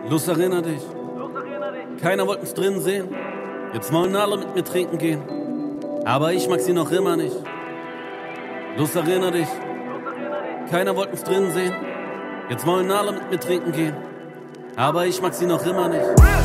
Los, erinner dich. Keiner wollte uns drinnen sehen. Jetzt wollen alle mit mir trinken gehen. Aber ich mag sie noch immer nicht. Los, erinner dich. Keiner wollte uns drinnen sehen. Jetzt wollen alle mit mir trinken gehen. Aber ich mag sie noch immer nicht.